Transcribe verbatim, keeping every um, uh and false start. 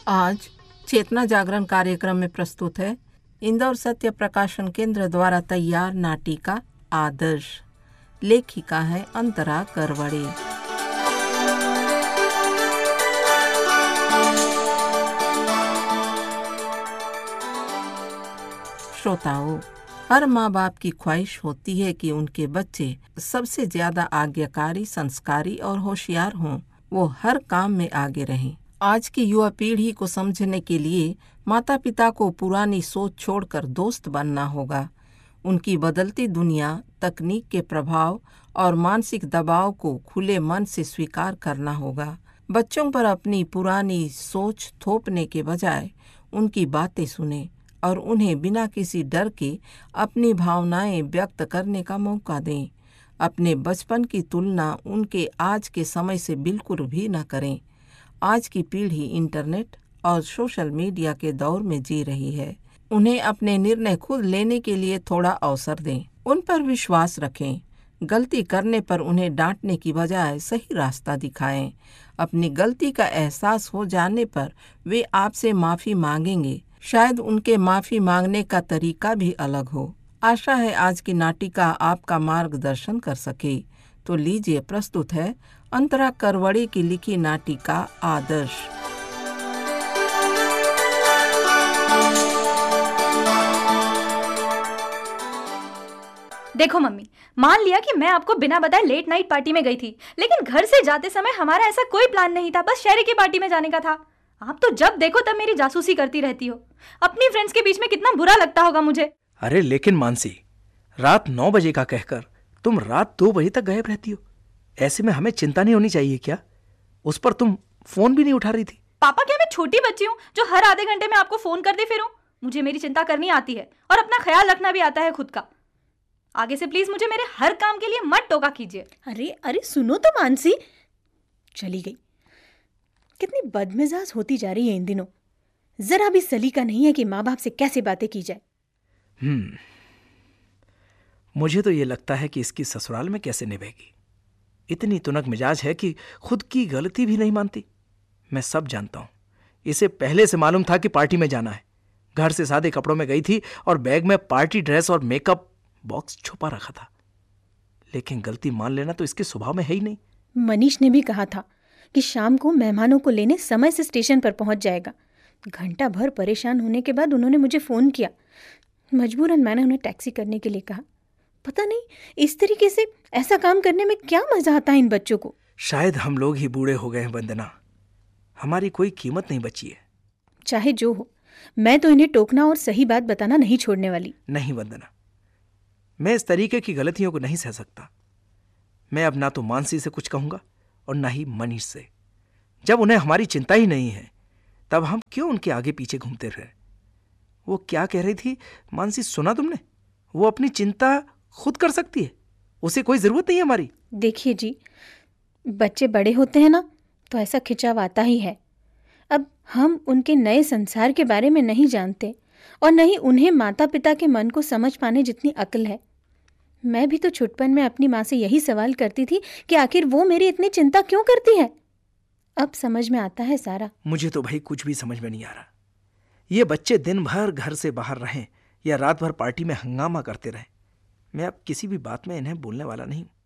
आज चेतना जागरण कार्यक्रम में प्रस्तुत है इंदौर सत्य प्रकाशन केंद्र द्वारा तैयार नाटिका आदर्श। लेखिका है अंतरा करवड़े। श्रोताओं, हर माँ बाप की ख्वाहिश होती है कि उनके बच्चे सबसे ज्यादा आज्ञाकारी, संस्कारी और होशियार हों, वो हर काम में आगे रहें। आज की युवा पीढ़ी को समझने के लिए माता पिता को पुरानी सोच छोड़कर दोस्त बनना होगा। उनकी बदलती दुनिया, तकनीक के प्रभाव और मानसिक दबाव को खुले मन से स्वीकार करना होगा। बच्चों पर अपनी पुरानी सोच थोपने के बजाय उनकी बातें सुने और उन्हें बिना किसी डर के अपनी भावनाएं व्यक्त करने का मौका दें। अपने बचपन की तुलना उनके आज के समय से बिल्कुल भी न करें। आज की पीढ़ी इंटरनेट और सोशल मीडिया के दौर में जी रही है। उन्हें अपने निर्णय खुद लेने के लिए थोड़ा अवसर दें। उन पर विश्वास रखें। गलती करने पर उन्हें डांटने की बजाय सही रास्ता दिखाएं। अपनी गलती का एहसास हो जाने पर वे आपसे माफ़ी मांगेंगे। शायद उनके माफ़ी मांगने का तरीका भी अलग हो। आशा है आज की नाटिका आपका मार्गदर्शन कर सके। तो लीजिए, प्रस्तुत है अंतरा करवड़े की लिखी नाटिका आदर्श। देखो मम्मी, मान लिया कि मैं आपको बिना बताए लेट नाइट पार्टी में गई थी, लेकिन घर से जाते समय हमारा ऐसा कोई प्लान नहीं था, बस शहर की पार्टी में जाने का था। आप तो जब देखो तब मेरी जासूसी करती रहती हो। अपनी फ्रेंड्स के बीच में कितना बुरा लगता होगा मुझे। अरे लेकिन मानसी, रात नौ बजे का कहकर तुम रात दो बजे तक गायब रहती हो। ऐसे में हमें चिंता नहीं होनी चाहिए क्या? उस पर तुम फोन भी नहीं उठा रही थी। पापा, क्या मैं छोटी बच्ची हूँ जो हर आधे घंटे में आपको फोन करती फिरूं? मुझे मेरी चिंता करनी आती है और अपना ख्याल रखना भी आता है खुद का। आगे से प्लीज मुझे मेरे हर काम के लिए मत टोका कीजिए। अरे अरे सुनो तो मानसी, चली गई। कितनी बदमिजाज होती जा रही है इन दिनों। जरा भी सलीका नहीं है कि माँ बाप से कैसे बातें की जाए। हम्म मुझे तो ये लगता है कि इसकी ससुराल में कैसे निभेगी। इतनी तुनक मिजाज है कि खुद की गलती भी नहीं मानती। मैं सब जानता हूं। इसे पहले से मालूम था कि पार्टी में जाना है। घर से सादे कपड़ों में गई थी और बैग में पार्टी ड्रेस और मेकअप बॉक्स छुपा रखा था। लेकिन गलती मान लेना तो इसके स्वभाव में है ही नहीं। मनीष ने भी कहा था कि शाम को मेहमानों को लेने समय से स्टेशन पर पहुंच जाएगा। घंटा भर परेशान होने के बाद उन्होंने मुझे फोन किया। मजबूरन मैंने उन्हें टैक्सी करने के लिए कहा। पता नहीं इस तरीके से ऐसा काम करने में क्या मजा आता है इन बच्चों को। शायद हम लोग ही बूढ़े हो गए हैं वंदना। हमारी कोई कीमत नहीं बची है। चाहे जो हो, मैं तो इन्हें टोकना और सही बात बताना नहीं छोड़ने वाली। नहीं वंदना, मैं इस तरीके की गलतियों को नहीं सह सकता। मैं अब ना तो मानसी से कुछ कहूंगा और ना ही मनीष से। जब उन्हें हमारी चिंता ही नहीं है तब हम क्यों उनके आगे पीछे घूमते रहे। वो क्या कह रही थी मानसी, सुना तुमने? वो अपनी चिंता खुद कर सकती है, उसे कोई जरूरत नहीं है हमारी। देखिए जी, बच्चे बड़े होते हैं ना तो ऐसा खिंचाव आता ही है। अब हम उनके नए संसार के बारे में नहीं जानते और न ही उन्हें माता पिता के मन को समझ पाने जितनी अक्ल है। मैं भी तो छुटपन में अपनी माँ से यही सवाल करती थी कि आखिर वो मेरी इतनी चिंता क्यों करती है। अब समझ में आता है सारा। मुझे तो भाई कुछ भी समझ में नहीं आ रहा। ये बच्चे दिन भर घर से बाहर रहें या रात भर पार्टी में हंगामा करते रहें, मैं अब किसी भी बात में इन्हें बोलने वाला नहीं हूं।